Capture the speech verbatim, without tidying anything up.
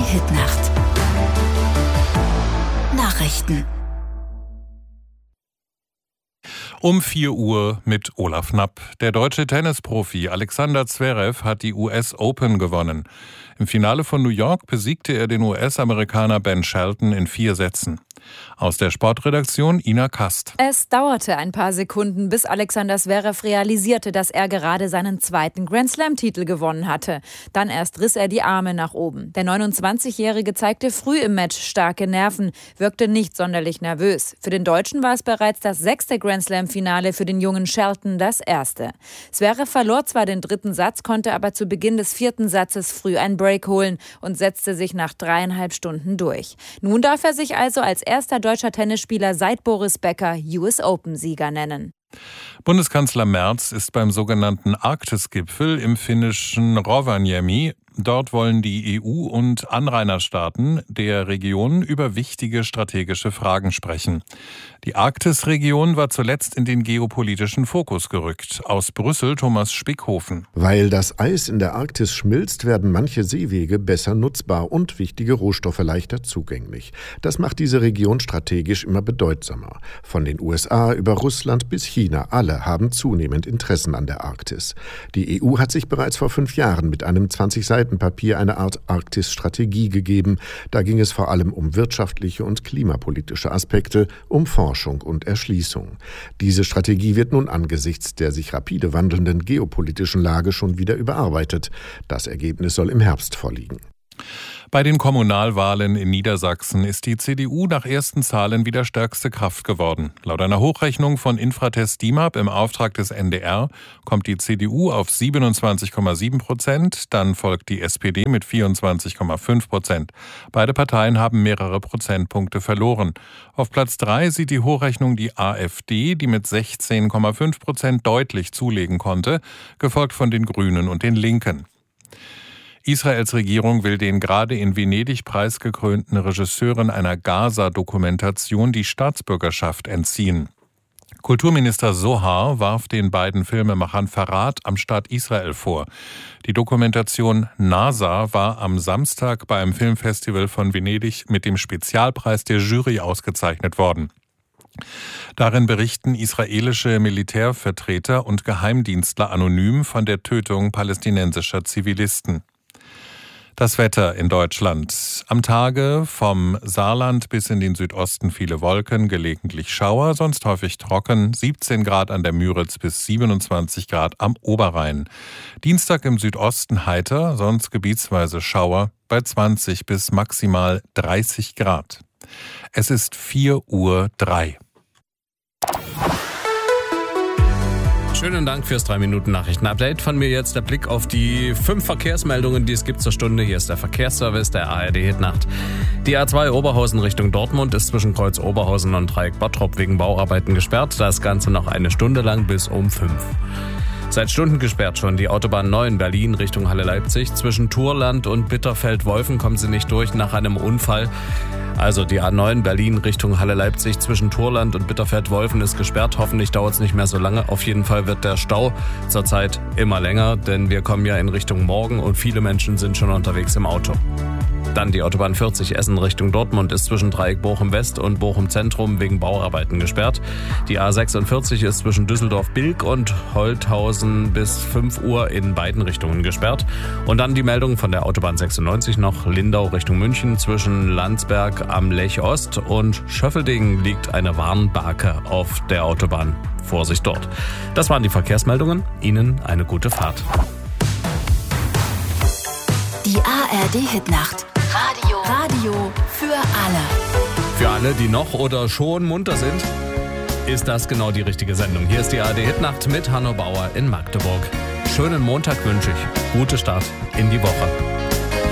Hitnacht. Nachrichten. Um vier Uhr mit Olaf Knapp. Der deutsche Tennisprofi Alexander Zverev hat die U S Open gewonnen. Im Finale von New York besiegte er den U S-Amerikaner Ben Shelton in vier Sätzen. Aus der Sportredaktion Ina Kast. Es dauerte ein paar Sekunden, bis Alexander Zverev realisierte, dass er gerade seinen zweiten Grand-Slam-Titel gewonnen hatte. Dann erst riss er die Arme nach oben. Der neunundzwanzigjährige zeigte früh im Match starke Nerven, wirkte nicht sonderlich nervös. Für den Deutschen war es bereits das sechste Grand-Slam-Finale, für den jungen Shelton das erste. Zverev verlor zwar den dritten Satz, konnte aber zu Beginn des vierten Satzes früh einen Break holen und setzte sich nach dreieinhalb Stunden durch. Nun darf er sich also als erster deutscher Tennisspieler seit Boris Becker U S Open-Sieger nennen. Bundeskanzler Merz ist beim sogenannten Arktis-Gipfel im finnischen Rovaniemi. Dort wollen die E U und Anrainerstaaten der Region über wichtige strategische Fragen sprechen. Die Arktisregion war zuletzt in den geopolitischen Fokus gerückt. Aus Brüssel Thomas Spickhofen. Weil das Eis in der Arktis schmilzt, werden manche Seewege besser nutzbar und wichtige Rohstoffe leichter zugänglich. Das macht diese Region strategisch immer bedeutsamer. Von den U S A über Russland bis China, alle haben zunehmend Interessen an der Arktis. Die E U hat sich bereits vor fünf Jahren mit einem zwanzig Seiten Papier eine Art Arktis-Strategie gegeben. Da ging es vor allem um wirtschaftliche und klimapolitische Aspekte, um Forschung und Erschließung. Diese Strategie wird nun angesichts der sich rapide wandelnden geopolitischen Lage schon wieder überarbeitet. Das Ergebnis soll im Herbst vorliegen. Bei den Kommunalwahlen in Niedersachsen ist die C D U nach ersten Zahlen wieder stärkste Kraft geworden. Laut einer Hochrechnung von Infratest DIMAP im Auftrag des N D R kommt die C D U auf siebenundzwanzig Komma sieben Prozent, dann folgt die S P D mit vierundzwanzig Komma fünf Prozent. Beide Parteien haben mehrere Prozentpunkte verloren. Auf Platz drei sieht die Hochrechnung die A f D, die mit sechzehn Komma fünf Prozent deutlich zulegen konnte, gefolgt von den Grünen und den Linken. Israels Regierung will den gerade in Venedig preisgekrönten Regisseuren einer Gaza-Dokumentation die Staatsbürgerschaft entziehen. Kulturminister Zohar warf den beiden Filmemachern Verrat am Staat Israel vor. Die Dokumentation NASA war am Samstag beim Filmfestival von Venedig mit dem Spezialpreis der Jury ausgezeichnet worden. Darin berichten israelische Militärvertreter und Geheimdienstler anonym von der Tötung palästinensischer Zivilisten. Das Wetter in Deutschland. Am Tage vom Saarland bis in den Südosten viele Wolken, gelegentlich Schauer, sonst häufig trocken, siebzehn Grad an der Müritz bis siebenundzwanzig Grad am Oberrhein. Dienstag im Südosten heiter, sonst gebietsweise Schauer bei zwanzig bis maximal dreißig Grad. Es ist vier Uhr drei. Schönen Dank fürs drei Minuten Nachrichten-Update. Von mir jetzt der Blick auf die fünf Verkehrsmeldungen, die es gibt zur Stunde. Hier ist der Verkehrsservice der A R D Hitnacht. Die A zwei Oberhausen Richtung Dortmund ist zwischen Kreuz Oberhausen und Dreieck Bottrop wegen Bauarbeiten gesperrt. Das Ganze noch eine Stunde lang bis um fünf. Seit Stunden gesperrt schon die Autobahn neun Berlin Richtung Halle-Leipzig. Zwischen Thurland und Bitterfeld-Wolfen kommen sie nicht durch nach einem Unfall. Also die A neun Berlin Richtung Halle-Leipzig zwischen Thurland und Bitterfeld-Wolfen ist gesperrt. Hoffentlich dauert es nicht mehr so lange. Auf jeden Fall wird der Stau zurzeit immer länger, denn wir kommen ja in Richtung Morgen und viele Menschen sind schon unterwegs im Auto. Dann die Autobahn vierzig Essen Richtung Dortmund ist zwischen Dreieck Bochum West und Bochum Zentrum wegen Bauarbeiten gesperrt. Die A sechsundvierzig ist zwischen Düsseldorf-Bilk und Holthausen bis fünf Uhr in beiden Richtungen gesperrt. Und dann die Meldung von der Autobahn sechsundneunzig noch Lindau Richtung München. Zwischen Landsberg am Lech Ost und Schöffelding liegt eine Warnbarke auf der Autobahn. Vorsicht dort. Das waren die Verkehrsmeldungen. Ihnen eine gute Fahrt. Die A R D Hitnacht. Radio. Radio für alle. Für alle, die noch oder schon munter sind, ist das genau die richtige Sendung. Hier ist die A R D Hitnacht mit Hanno Bauer in Magdeburg. Schönen Montag wünsche ich. Gute Start in die Woche.